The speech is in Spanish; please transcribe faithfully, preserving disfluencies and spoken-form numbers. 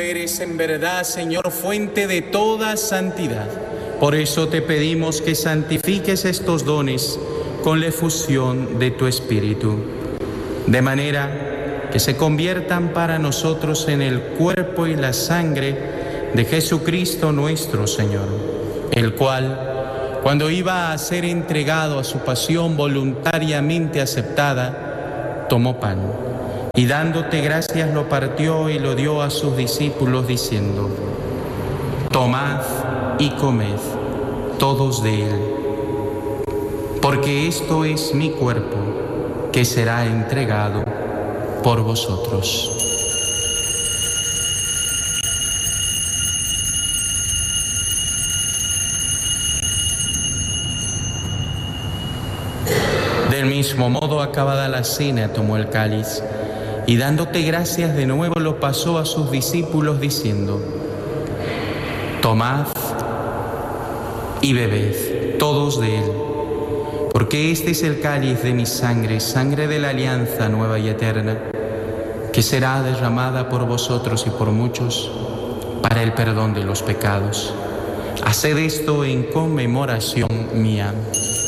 eres en verdad, Señor, fuente de toda santidad. Por eso te pedimos que santifiques estos dones con la efusión de tu Espíritu, de manera que se conviertan para nosotros en el cuerpo y la sangre de Jesucristo nuestro Señor, el cual, cuando iba a ser entregado a su pasión voluntariamente aceptada, tomó pan y dándote gracias lo partió y lo dio a sus discípulos diciendo: tomad y comed todos de él, porque esto es mi cuerpo que será entregado por vosotros. Del mismo modo, acabada la cena, tomó el cáliz y dándote gracias de nuevo lo pasó a sus discípulos diciendo: tomad y bebed todos de él, porque este es el cáliz de mi sangre, sangre de la alianza nueva y eterna, que será derramada por vosotros y por muchos para el perdón de los pecados. Haced esto en conmemoración mía.